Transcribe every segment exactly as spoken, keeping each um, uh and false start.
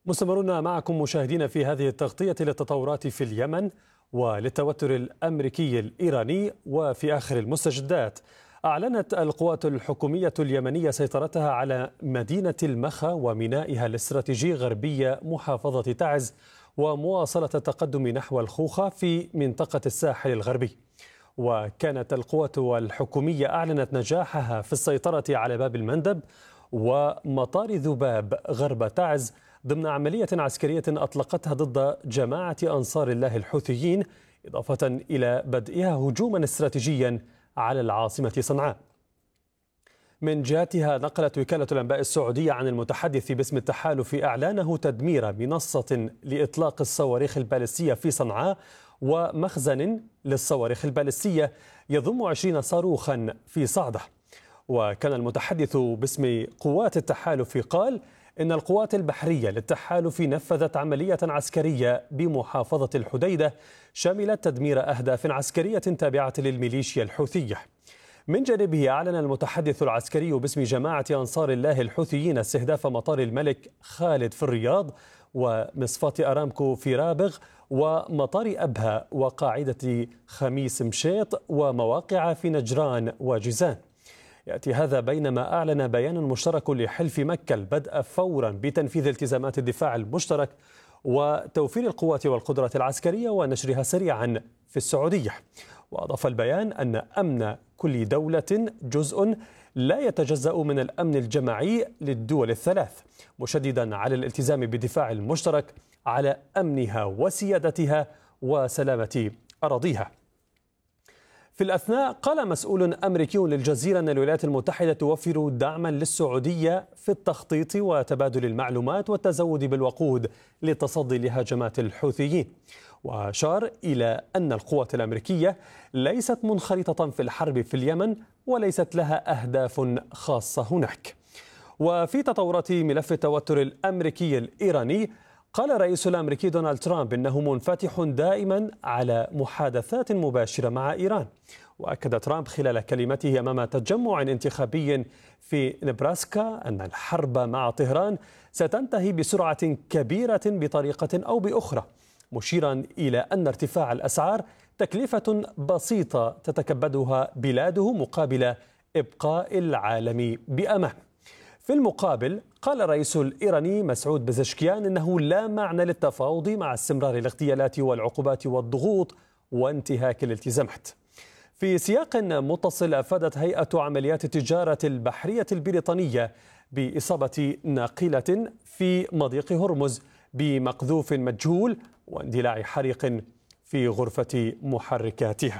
مستمرون معكم مشاهدين في هذه التغطية للتطورات في اليمن وللتوتر الأمريكي الإيراني. وفي آخر المستجدات، أعلنت القوات الحكومية اليمنية سيطرتها على مدينة المخا ومينائها الاستراتيجي غربي محافظة تعز، ومواصلة التقدم نحو الخوخة في منطقة الساحل الغربي. وكانت القوات الحكومية أعلنت نجاحها في السيطرة على باب المندب ومطار ذباب غرب تعز ضمن عملية عسكرية أطلقتها ضد جماعة أنصار الله الحوثيين، إضافة إلى بدئها هجوما استراتيجيا على العاصمة صنعاء. من جهتها، نقلت وكالة الأنباء السعودية عن المتحدث باسم التحالف إعلانه تدمير منصة لإطلاق الصواريخ البالستية في صنعاء ومخزن للصواريخ البالستية يضم عشرين صاروخا في صعدة. وكان المتحدث باسم قوات التحالف قال إن القوات البحرية للتحالف نفذت عملية عسكرية بمحافظة الحديدة شملت تدمير أهداف عسكرية تابعة للميليشيا الحوثية. من جانبه، أعلن المتحدث العسكري باسم جماعة أنصار الله الحوثيين استهداف مطار الملك خالد في الرياض ومصفاة أرامكو في رابغ ومطار أبها وقاعدة خميس مشيط ومواقع في نجران وجيزان. يأتي هذا بينما أعلن بيان مشترك لحلف مكة البدء فورا بتنفيذ التزامات الدفاع المشترك وتوفير القوات والقدرات العسكرية ونشرها سريعا في السعودية. وأضاف البيان أن أمن كل دولة جزء لا يتجزأ من الأمن الجماعي للدول الثلاث، مشددا على الالتزام بالدفاع المشترك على أمنها وسيادتها وسلامة أراضيها. في الأثناء، قال مسؤول أمريكي للجزيرة أن الولايات المتحدة توفر دعما للسعودية في التخطيط وتبادل المعلومات والتزود بالوقود للتصدي لهجمات الحوثيين. وأشار إلى أن القوات الأمريكية ليست منخرطة في الحرب في اليمن وليست لها أهداف خاصة هناك. وفي تطورات ملف التوتر الأمريكي الإيراني، قال الرئيس الأمريكي دونالد ترامب إنه منفتح دائما على محادثات مباشرة مع إيران. وأكد ترامب خلال كلمته أمام تجمع انتخابي في نبراسكا أن الحرب مع طهران ستنتهي بسرعة كبيرة بطريقة أو بأخرى، مشيرا إلى أن ارتفاع الأسعار تكلفة بسيطة تتكبدها بلاده مقابل إبقاء العالم بأمان. في المقابل، قال الرئيس الإيراني مسعود بزشكيان إنه لا معنى للتفاوض مع استمرار الاغتيالات والعقوبات والضغوط وانتهاك الالتزامات. في سياق متصل، أفادت هيئة عمليات التجارة البحرية البريطانية بإصابة ناقلة في مضيق هرمز بمقذوف مجهول واندلاع حريق في غرفة محركاتها.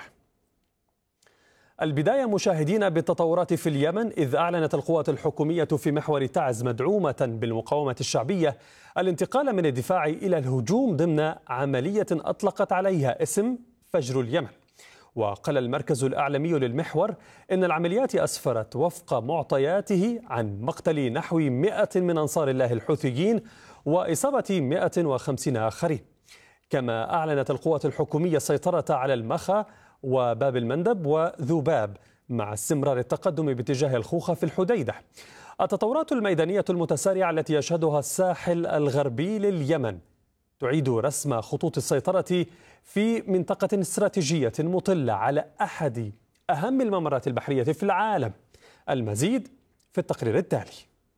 البداية مشاهدين بالتطورات في اليمن، إذ أعلنت القوات الحكومية في محور تعز مدعومة بالمقاومة الشعبية الانتقال من الدفاع إلى الهجوم ضمن عملية أطلقت عليها اسم فجر اليمن. وقال المركز الأعلامي للمحور إن العمليات أسفرت وفق معطياته عن مقتل نحو مئة من أنصار الله الحوثيين وإصابة مئة وخمسين آخرين. كما أعلنت القوات الحكومية السيطرة على المخا وباب المندب وذباب مع استمرار التقدم باتجاه الخوخة في الحديدة. التطورات الميدانية المتسارعة التي يشهدها الساحل الغربي لليمن تعيد رسم خطوط السيطرة في منطقة استراتيجية مطلة على أحد أهم الممرات البحرية في العالم. المزيد في التقرير التالي.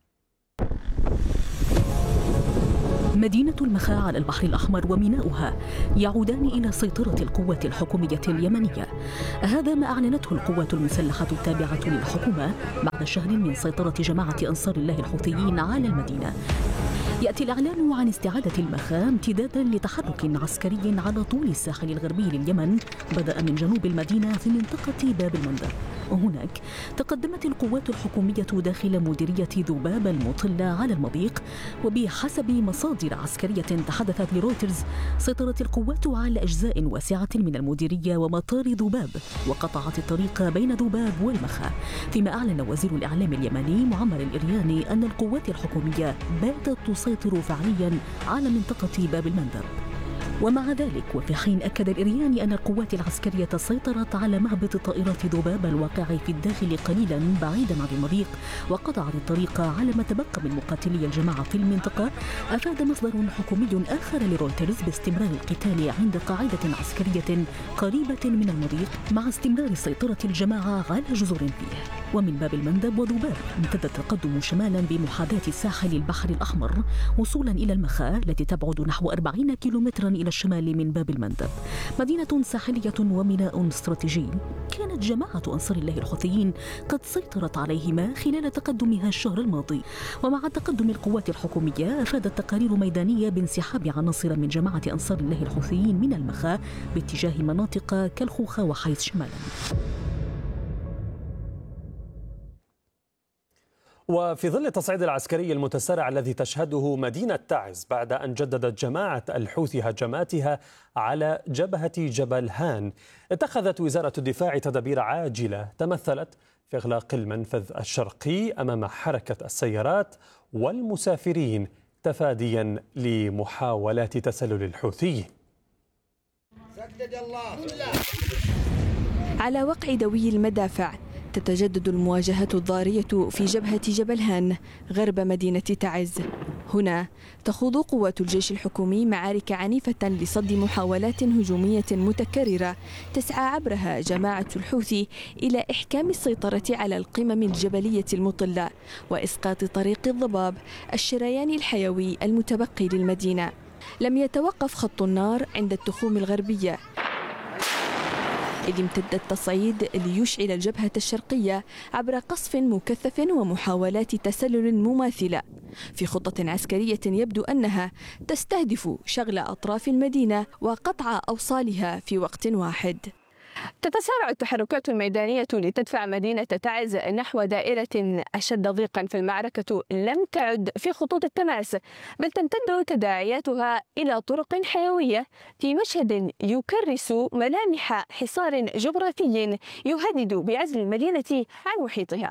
مدينة المخا على البحر الأحمر وميناؤها يعودان إلى سيطرة القوات الحكومية اليمنية. هذا ما أعلنته القوات المسلحة التابعة للحكومة بعد شهر من سيطرة جماعة أنصار الله الحوثيين على المدينة. يأتي الإعلان عن استعادة المخا امتدادا لتحرك عسكري على طول الساحل الغربي لليمن بدأ من جنوب المدينة في منطقة باب المندب. وهناك تقدمت القوات الحكومية داخل مديرية ذباب المطلة على المضيق. وبحسب مصادر عسكرية تحدثت لرويترز، سيطرت القوات على أجزاء واسعة من المديرية ومطار ذباب وقطعت الطريق بين ذباب والمخا. فيما أعلن وزير الإعلام اليمني معمر الإرياني أن القوات الحكومية باتت تسيطر فعليا على منطقة باب المندب. ومع ذلك وفي حين أكد الإيراني أن القوات العسكرية سيطرت على معبد طائرات ذباب الواقع في الداخل قليلا بعيدا عن المضيق وقطعت الطريق على ما تبقى من مقاتلي الجماعة في المنطقة، أفاد مصدر حكومي آخر لرويترز باستمرار القتال عند قاعدة عسكرية قريبة من المضيق مع استمرار سيطرة الجماعة على جزر فيه. ومن باب المندب وذباب امتد التقدم شمالا بمحاذاة ساحل البحر الأحمر وصولا إلى المخا التي تبعد نحو أربعين كيلومترا إلى الشمال من باب المندب، مدينة ساحلية وميناء استراتيجي كانت جماعة أنصار الله الحوثيين قد سيطرت عليهما خلال تقدمها الشهر الماضي. ومع تقدم القوات الحكومية أفادت تقارير ميدانية بانسحاب عناصر من جماعة أنصار الله الحوثيين من المخا باتجاه مناطق كالخوخة وحيث شمالا. وفي ظل التصعيد العسكري المتسارع الذي تشهده مدينة تعز بعد أن جددت جماعة الحوثي هجماتها على جبهة جبل هان، اتخذت وزارة الدفاع تدابير عاجلة تمثلت في إغلاق المنفذ الشرقي أمام حركة السيارات والمسافرين تفاديا لمحاولات تسلل الحوثيين. على وقع دوي المدافع تتجدد المواجهات الضارية في جبهة جبل هان غرب مدينة تعز. هنا تخوض قوات الجيش الحكومي معارك عنيفة لصد محاولات هجومية متكررة تسعى عبرها جماعة الحوثي إلى إحكام السيطرة على القمم الجبلية المطلة وإسقاط طريق الضباب الشريان الحيوي المتبقي للمدينة. لم يتوقف خط النار عند التخوم الغربية، إذ امتد التصعيد ليشعل الجبهة الشرقية عبر قصف مكثف ومحاولات تسلل مماثلة في خطة عسكرية يبدو أنها تستهدف شغل أطراف المدينة وقطع أوصالها في وقت واحد. تتسارع التحركات الميدانية لتدفع مدينة تعز نحو دائرة أشد ضيقا، في المعركة لم تعد في خطوط التماس بل تمتد تداعياتها إلى طرق حيوية في مشهد يكرس ملامح حصار جغرافي يهدد بعزل المدينة عن محيطها.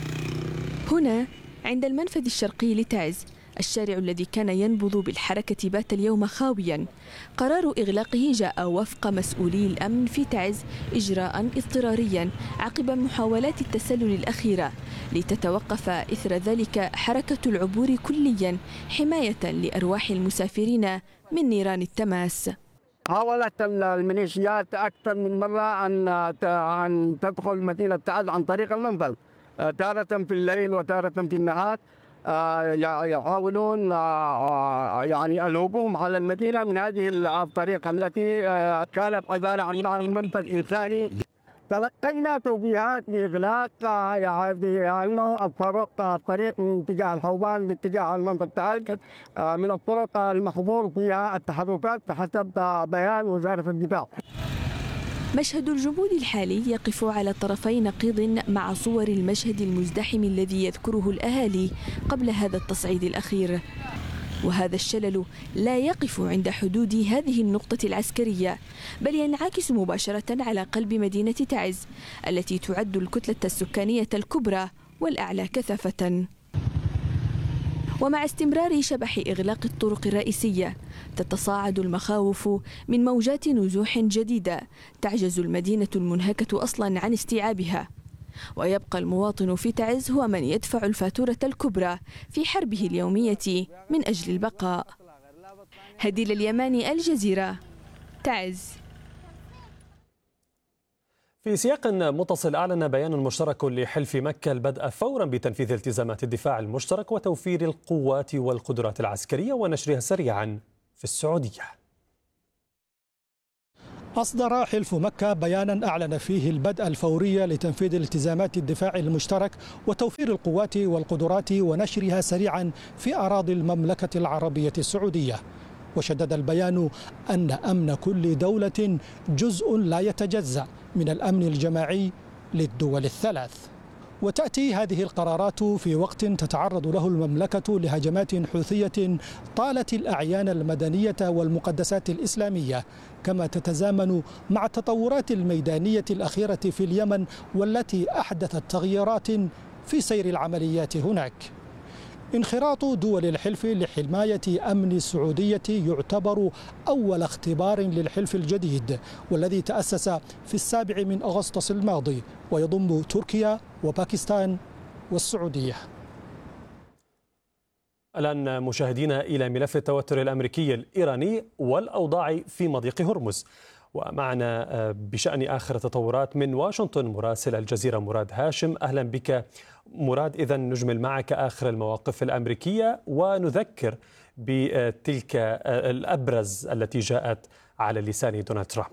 هنا عند المنفذ الشرقي لتعز، الشارع الذي كان ينبض بالحركة بات اليوم خاويا. قرار إغلاقه جاء وفق مسؤولي الأمن في تعز إجراء اضطراريا عقب محاولات التسلل الأخيرة لتتوقف إثر ذلك حركة العبور كليا حماية لأرواح المسافرين من نيران التماس. حاولت الميليشيات أكثر من مرة أن أن تدخل مدينة تعز عن طريق المنفذ، تارة في الليل وتارة في النهار، يحاولون يعني الهجوم على المدينة من هذه الطريقة التي كانت عبارة عن منفذ إنساني. تلقينا توجيهات بإغلاق يعني الطرق الطريق من اتجاه الحوبان باتجاه المنفذ تعز من الطرق المحظور فيها التحركات بحسب بيان وزارة الدفاع. مشهد الجمود الحالي يقف على طرفي نقيض مع صور المشهد المزدحم الذي يذكره الأهالي قبل هذا التصعيد الأخير. وهذا الشلل لا يقف عند حدود هذه النقطة العسكرية بل ينعكس مباشرة على قلب مدينة تعز التي تعد الكتلة السكانية الكبرى والأعلى كثافة. ومع استمرار شبح إغلاق الطرق الرئيسية تتصاعد المخاوف من موجات نزوح جديدة تعجز المدينة المنهكة أصلا عن استيعابها، ويبقى المواطن في تعز هو من يدفع الفاتورة الكبرى في حربه اليومية من أجل البقاء. هديل اليماني، الجزيرة، تعز. في سياق متصل، أعلن بيان مشترك لحلف مكة البدء فورا بتنفيذ التزامات الدفاع المشترك وتوفير القوات والقدرات العسكرية ونشرها سريعا في السعودية. أصدر حلف مكة بيانا أعلن فيه البدء الفوري لتنفيذ التزامات الدفاع المشترك وتوفير القوات والقدرات ونشرها سريعا في أراضي المملكة العربية السعودية. وشدد البيان أن أمن كل دولة جزء لا يتجزأ من الأمن الجماعي للدول الثلاث. وتأتي هذه القرارات في وقت تتعرض له المملكة لهجمات حوثية طالت الأعيان المدنية والمقدسات الإسلامية، كما تتزامن مع التطورات الميدانية الأخيرة في اليمن والتي أحدثت تغييرات في سير العمليات هناك. انخراط دول الحلف لحماية أمن السعودية يعتبر أول اختبار للحلف الجديد والذي تأسس في السابع من أغسطس الماضي ويضم تركيا وباكستان والسعودية. الآن مشاهدينا إلى ملف التوتر الأمريكي الإيراني والأوضاع في مضيق هرمز، ومعنا بشأن آخر التطورات من واشنطن مراسل الجزيرة مراد هاشم. أهلا بك مراد. إذن نجمل معك آخر المواقف الأمريكية ونذكر بتلك الأبرز التي جاءت على لسان دونالد ترامب.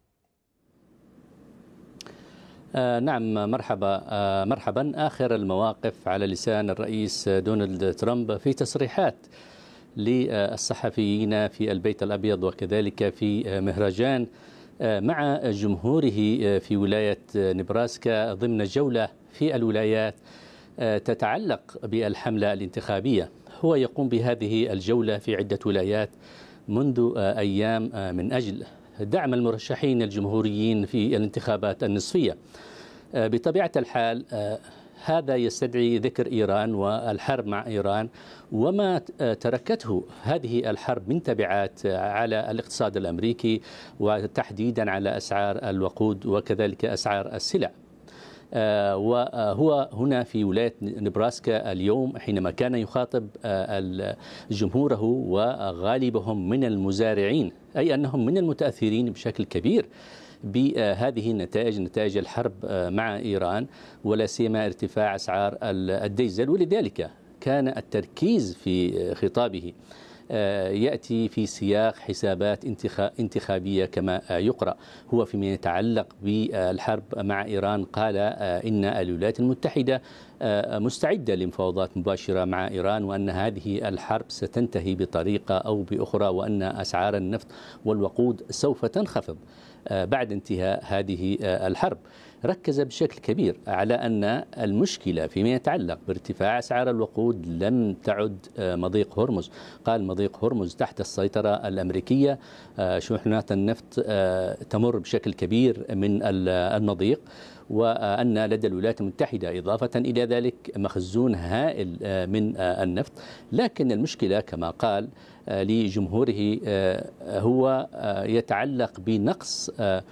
آه نعم مرحبا آه مرحبا. آخر المواقف على لسان الرئيس دونالد ترامب في تصريحات للصحفيين في البيت الأبيض وكذلك في مهرجان مع جمهوره في ولاية نبراسكا ضمن جولة في الولايات تتعلق بالحملة الانتخابية. هو يقوم بهذه الجولة في عدة ولايات منذ أيام من أجل دعم المرشحين الجمهوريين في الانتخابات النصفية. بطبيعة الحال هذا يستدعي ذكر إيران والحرب مع إيران وما تركته هذه الحرب من تبعات على الاقتصاد الأمريكي وتحديدا على أسعار الوقود وكذلك أسعار السلع. وهو هنا في ولاية نبراسكا اليوم حينما كان يخاطب جمهوره وغالبهم من المزارعين، أي أنهم من المتأثرين بشكل كبير بهذه النتائج، نتائج الحرب مع إيران ولا سيما ارتفاع أسعار الديزل. ولذلك كان التركيز في خطابه يأتي في سياق حسابات انتخابية كما يقرأ. هو فيما يتعلق بالحرب مع إيران قال إن الولايات المتحدة مستعدة لمفاوضات مباشرة مع إيران وأن هذه الحرب ستنتهي بطريقة أو بأخرى وأن أسعار النفط والوقود سوف تنخفض بعد انتهاء هذه الحرب. ركز بشكل كبير على أن المشكلة فيما يتعلق بارتفاع أسعار الوقود لم تعد مضيق هرمز. قال مضيق هرمز تحت السيطرة الأمريكية، شحنات النفط تمر بشكل كبير من المضيق، وأن لدى الولايات المتحدة إضافة إلى ذلك مخزون هائل من النفط. لكن المشكلة كما قال لجمهوره هو يتعلق بنقص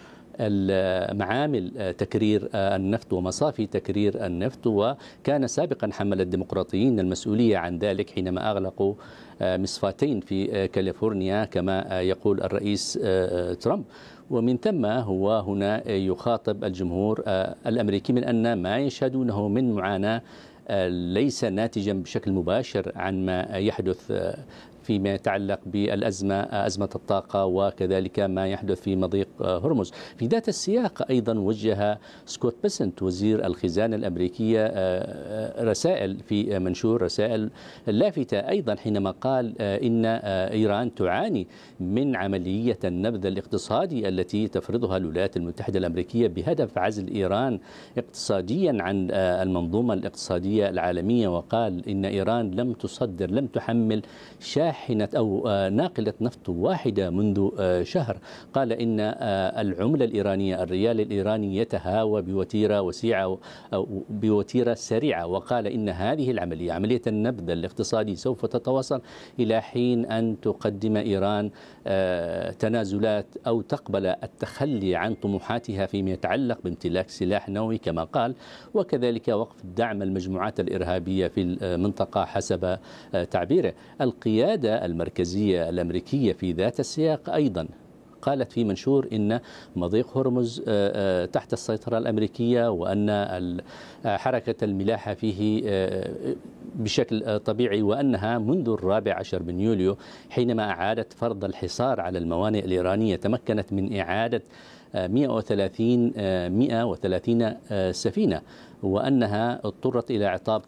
معامل تكرير النفط ومصافي تكرير النفط، وكان سابقا حمل الديمقراطيين المسؤولية عن ذلك حينما أغلقوا مصفاتين في كاليفورنيا كما يقول الرئيس ترامب. ومن ثم هو هنا يخاطب الجمهور الأمريكي من أن ما يشهدونه من معاناة ليس ناتجا بشكل مباشر عن ما يحدث فيما يتعلق بالأزمة أزمة الطاقة وكذلك ما يحدث في مضيق هرمز. في ذات السياق أيضا وجه سكوت بيسنت وزير الخزانة الأمريكية رسائل في منشور، رسائل لافتة أيضا حينما قال إن إيران تعاني من عملية النبذ الاقتصادي التي تفرضها الولايات المتحدة الأمريكية بهدف عزل إيران اقتصاديا عن المنظومة الاقتصادية العالمية. وقال إن إيران لم تصدر لم تحمل شاحنة أو ناقلة نفط واحدة منذ شهر. قال إن العملة الإيرانية الريال الإيراني يتهاوى بوتيرة وسيعة أو بوتيرة سريعة. وقال إن هذه العملية عملية النبذ الاقتصادي سوف تتواصل إلى حين أن تقدم إيران تنازلات أو تقبل التخلي عن طموحاتها فيما يتعلق بامتلاك سلاح نووي كما قال، وكذلك وقف دعم المجموعات الإرهابية في المنطقة حسب تعبيره. القيادة المركزية الأمريكية في ذات السياق أيضا قالت في منشور إن مضيق هرمز تحت السيطرة الأمريكية وأن حركة الملاحة فيه بشكل طبيعي، وأنها منذ الرابع عشر من يوليو حينما أعادت فرض الحصار على الموانئ الإيرانية تمكنت من إعادة مئة وثلاثين سفينة، وأنها اضطرت إلى إعطاء